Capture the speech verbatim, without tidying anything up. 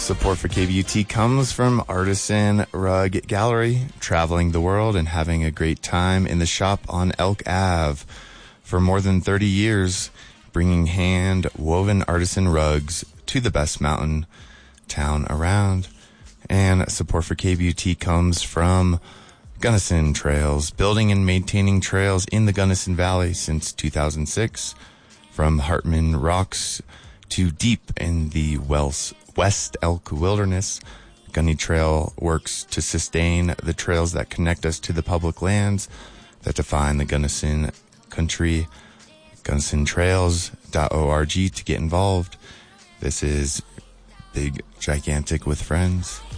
Support for K B U T comes from Artisan Rug Gallery, traveling the world and having a great time in the shop on Elk Avenue. For more than thirty years, bringing hand-woven artisan rugs to the best mountain town around. And support for K B U T comes from Gunnison Trails, building and maintaining trails in the Gunnison Valley since two thousand six. From Hartman Rocks to deep in the Wells West Elk Wilderness, Gunny Trail works to sustain the trails that connect us to the public lands that define the Gunnison country. gunnison trails dot org to get involved. This is Big Gigantic with Friends.